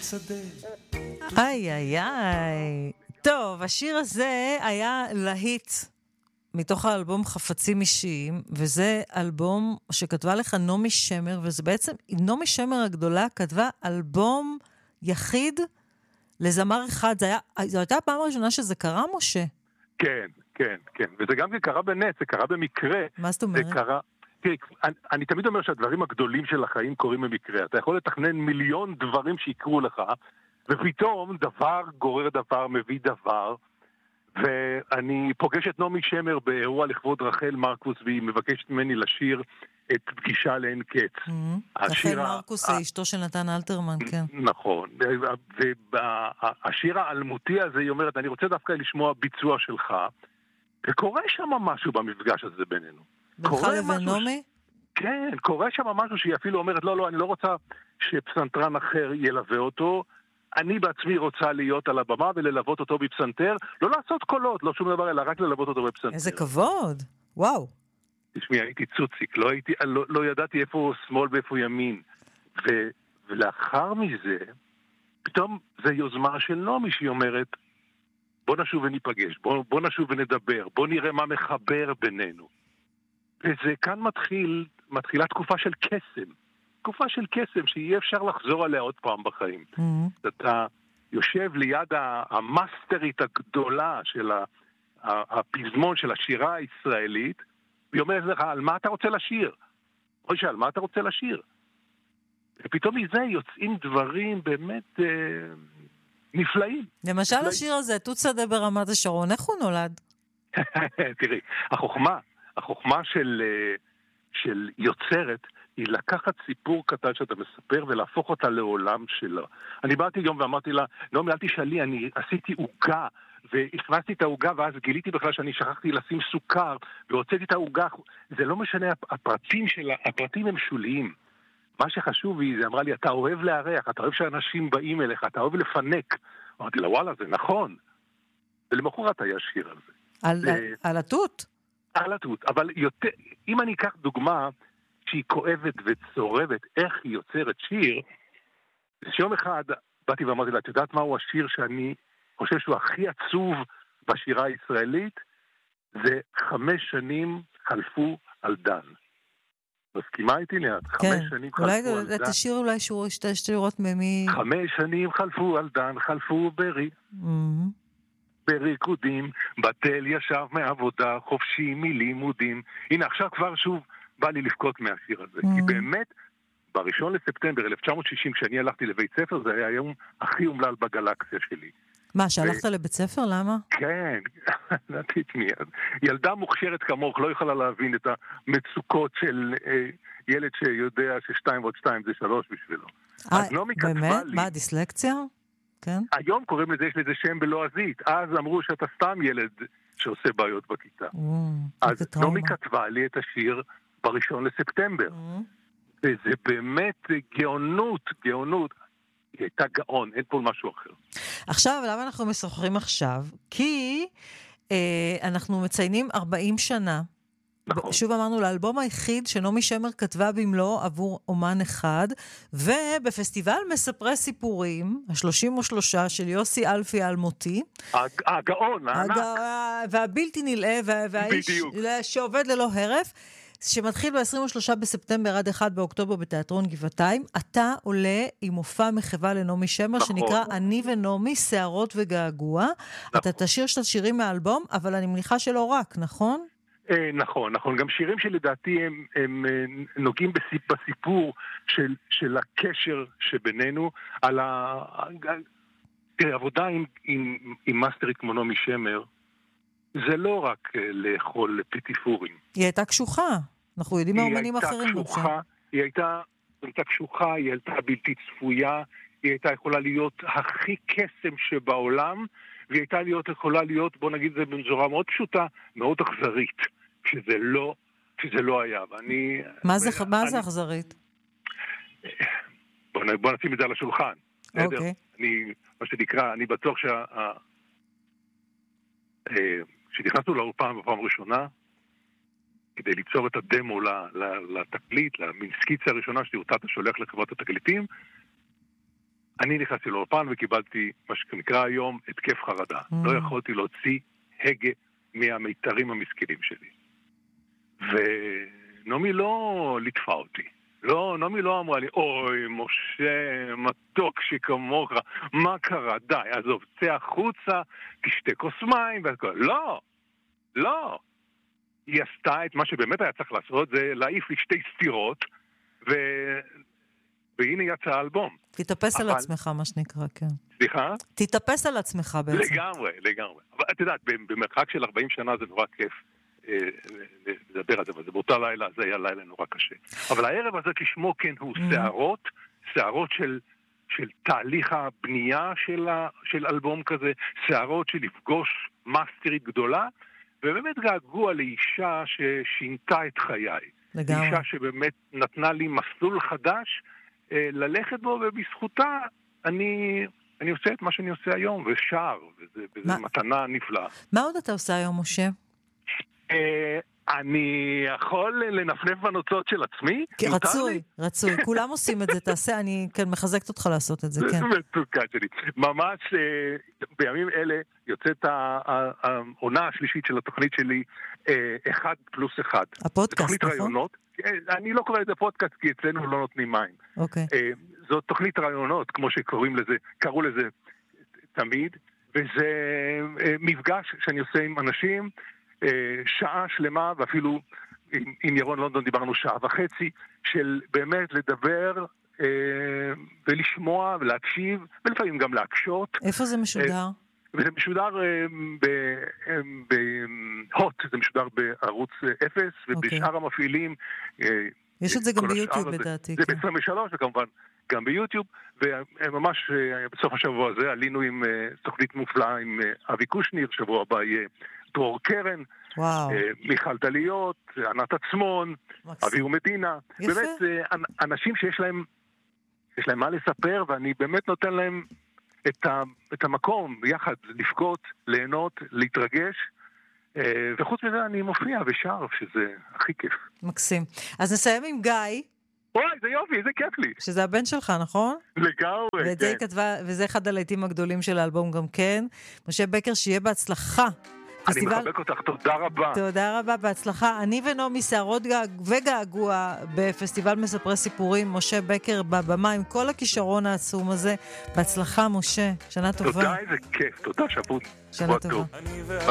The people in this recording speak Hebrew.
שדה. איי איי איי. טוב, השיר הזה היה להיט מתוך האלבום חפצים אישיים, וזה אלבום שכתבה לך נעמי שמר, וזה בעצם, נעמי שמר הגדולה כתבה אלבום יחיד לזמר אחד. זו הייתה הפעם הראשונה שזה קרה, משה? כן, כן, כן. וזה גם זה קרה בנס, זה קרה במקרה. מה זאת אומרת? זה קרה... תראי, אני תמיד אומר שהדברים הגדולים של החיים קורים במקרה. אתה יכול לתכנן מיליון דברים שיקרו לך, ופתאום דבר גורר דבר, מביא דבר, ואני פוגש את נעמי שמר באירוע לכבוד רחל מרקוס, והיא מבקשת ממני לשיר את פגישה לאין קץ. רחל מרקוס, אשתו של נתן אלתרמן, כן. נכון. והשיר האלמותי הזה, היא אומרת, אני רוצה דווקא לשמוע ביצוע שלך, וקורה שם משהו במפגש הזה בינינו. בינך לבין נעמי? כן, קורה שם משהו שהיא אפילו אומרת, לא, אני לא רוצה שפסנתרן אחר ילווה אותו, אני בעצמי רוצה להיות על הבמה וללוות אותו בפסנתר, לא לעשות קולות, לא שום דבר, אלא רק ללוות אותו בפסנתר. איזה כבוד, וואו. תשמעי, הייתי צוציק, לא ידעתי איפה שמאל ואיפה ימין, ולאחר מזה, פתאום זה יוזמה של נעמי שהיא אומרת, בוא נשוב וניפגש, בוא נשוב ונדבר, בוא נראה מה מחבר בינינו. וזה כאן מתחילה תקופה של קסם. תקופה של קסם שיהיה אפשר לחזור עליה עוד פעם בחיים. אתה יושב ליד המאסטרית הגדולה של הפזמון של השירה הישראלית, והיא אומרת לך, על מה אתה רוצה לשיר? משה, על מה אתה רוצה לשיר? ופתאום מזה יוצאים דברים באמת נפלאים. למשל השיר הזה, תות שדה ברמת השרון, איך הוא נולד? תראי, החוכמה של יוצרת היא לקחת סיפור קטן שאתה מספר ולהפוך אותה לעולם שלה. אני באתי יום ואמרתי לה, נעמי, אל תשאלי, אני עשיתי עוגה והכנסתי את העוגה ואז גיליתי בכלל שאני שכחתי לשים סוכר והוצאתי את העוגה. זה לא משנה, הפרטים הם שוליים. מה שחשוב היא, זה אמרה לי, אתה אוהב לארח, אתה אוהב שאנשים באים אליך, אתה אוהב לפנק. אמרתי לה, וואלה, זה נכון. ולמחרת היה שיר על זה. על התות? על התות, אבל יותר, אם אני אקח דוגמה שהיא כואבת וצורבת, איך היא יוצרת שיר, שיום אחד באתי ואמרתי לה, את יודעת מהו השיר שאני חושב שהוא הכי עצוב בשירה הישראלית? זה 5 שנים חלפו על דן. מסכימה איתי ליד? 5 שנים חלפו על דן. אולי תשאיר אולי שתי שורות ממי... 5 שנים חלפו על דן, חלפו ברי. בריקודים, בתל ישב מעבודה, חופשי מלימודים. הנה, עכשיו כבר שוב בא לי לבכות מהשיר הזה. כי באמת, ב1 לספטמבר 1960, כשאני הלכתי לבית ספר, זה היה היום הכי אומלל בגלקסיה שלי. מה, שהלכת לבית ספר? למה? כן, נתית מיד. ילדה מוכשרת כמוך לא יכולה להבין את המצוקות של ילד שיודע ש2 ועוד 2 זה 3 בשבילו. באמת? מה, דיסלקציה? כן. היום קוראים לזה, יש לזה שם בלועזית. אז אמרו שאתה סתם ילד שעושה בעיות בכיתה. אז נעמי כתבה לי את השיר ב1 לספטמבר. וזה באמת גאונות. היא הייתה גאון, אין פה משהו אחר. עכשיו, למה אנחנו משוחחים עכשיו? כי אנחנו מציינים 40 שנה. נכון. שוב אמרנו, לאלבום היחיד שנעמי שמר כתבה במלוא עבור אומן אחד, ובפסטיבל מספרי סיפורים, ה-33 של יוסי אלפי אלמותי. הגאון, הענק. והבלתי נלאה, והאיש שעובד ללא הרף, שמתחיל ב-23 בספטמבר עד 1 באוקטובר בתיאטרון גבעתיים. אתה עולה עם מופע מחווה לנעמי שמר, נכון. שנקרא אני ונעמי, שערות וגעגוע. נכון. אתה תשיר שאת שירים מהאלבום, אבל אני מניחה שלא רק, נכון? נכון. גם שירים שלדעתי הם נוגעים בסיפור של הקשר שבינינו, על העבודה עם מאסטרית כמו נעמי שמר, זה לא רק לאכול פטיפורים. היא הייתה קשוחה, אנחנו יודעים מאומנים אחרים. היא הייתה קשוחה, היא הייתה בלתי צפויה, היא הייתה יכולה להיות הכי קסם שבעולם, והיא הייתה יכולה להיות, בוא נגיד זה בצורה מאוד פשוטה, מאוד אכזרית. שזה לא היה. מה זה אכזרית? בוא נשים את זה על השולחן. אוקיי. מה שנקרא, אני בטוח כשנכנסנו לאולפן בפעם ראשונה, כדי ליצור את הדמו לתקליט, למין סקיצה הראשונה שאותה אתה שולח לחברת התקליטים, אני נכנסתי לאולפן וקיבלתי מה שנקרא היום התקף חרדה. לא יכולתי להוציא הגה מהמיתרים המסכנים שלי. ונעמי לא ליטפה אותי. נעמי לא אמרה לי, אוי, משה, מתוק שכמוך, מה קרה? די, עזוב, צא החוצה, תשתה כוס מים, לא. היא עשתה את מה שבאמת היה צריך לעשות, זה להעיף לי 2 סטירות, והנה יצא האלבום. תתאפס על עצמך, מה שנקרא, כן. סליחה? תתאפס על עצמך בעצם. לגמרי. אבל את יודעת, במרחק של 40 שנה זה נורא כיף לדבר על זה, אבל באותה לילה, זה היה לילה נורא קשה. אבל הערב הזה כשמו כן הוא שערות של תהליך הבנייה של אלבום כזה, שערות של לפגוש מאסטרית גדולה, ובאמת געגוע לאישה ששינתה את חיי. לגמרי. אישה שבאמת נתנה לי מסלול חדש ללכת בו, ובזכותה אני עושה את מה שאני עושה היום, ושר, וזה מתנה נפלאה. מה עוד אתה עושה היום, משה? אני יכול לנפנף בנוצות של עצמי? רצוי. כולם עושים את זה, תעשה, אני כן מחזקת אותך לעשות את זה, כן. זה מצוקה שלי. ממש בימים אלה יוצאת העונה השלישית של התוכנית שלי, 1+1. הפודקאסט, נכון? רעיונות. אני לא קורא לזה פודקאסט, כי אצלנו לא נותנים מים. אוקיי. זאת תוכנית רעיונות, כמו קראו לזה תמיד, וזה מפגש שאני עושה עם אנשים, שעה שלמה, ואפילו עם ירון לונדון דיברנו 1.5 שעות, של באמת לדבר ולשמוע ולהקשיב, ולפעמים גם להקשות. איפה זה משודר? וזה משודר בהוט, זה משודר בערוץ 0, ובשאר המפעילים. יש את זה גם ביוטיוב לדעתי. זה ב-23 וכמובן גם ביוטיוב, וממש בסוף השבוע הזה עלינו עם תוכנית מופלאה עם אבי קושניר, שבוע הבא יהיה דרור קרן, מיכל דליות, ענת עצמון, אביר מדינה. באמת אנשים שיש להם מה לספר, ואני באמת נותן להם את המקום ביחד, לפגות, ליהנות, להתרגש, וחוץ מזה אני מופיע ושר, שזה הכי כיף. מקסים. אז נסיים עם גיא. אוי, זה יופי, זה כיף לי. שזה הבן שלך, נכון? לגמרי, כן. וזה אחד הלהיטים הגדולים של האלבום גם כן. משה בקר, שיהיה בהצלחה. אני מחבק אותך, תודה רבה. תודה רבה, בהצלחה. אני ונעמי שערות וגעגוע בפסטיבל מספרי סיפורים, משה בקר בבמה עם כל הכישרון העצום הזה. בהצלחה, משה. שנה טובה. תודה, איזה כיף. תודה, שבוע. שנה טובה.